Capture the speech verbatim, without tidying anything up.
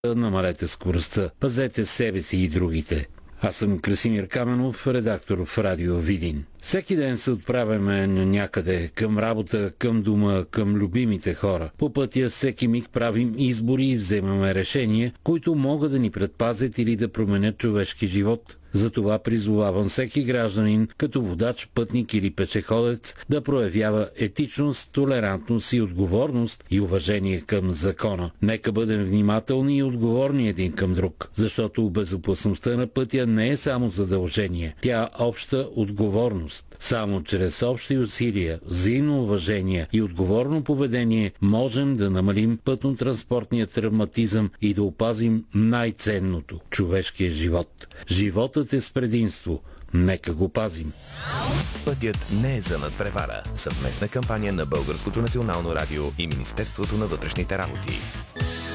намалете скоростта, пазете себе си и другите. Аз съм Красимир Каменов, редактор в Радио Видин. Всеки ден се отправяме някъде, към работа, към дома, към любимите хора. По пътя всеки миг правим избори и вземаме решения, които могат да ни предпазят или да променят човешки живот. Затова призовавам всеки гражданин, като водач, пътник или пешеходец, да проявява етичност, толерантност и отговорност и уважение към закона. Нека бъдем внимателни и отговорни един към друг, защото безопасността на пътя не е само задължение, тя е обща отговорност. Само чрез общи усилия, взаимно уважение и отговорно поведение можем да намалим пътно-транспортния травматизъм и да опазим най-ценното – човешкия живот. Животът е с предимство. Нека го пазим. Пътят не е за надпревара. Съвместна кампания на Българското национално радио и Министерството на вътрешните работи.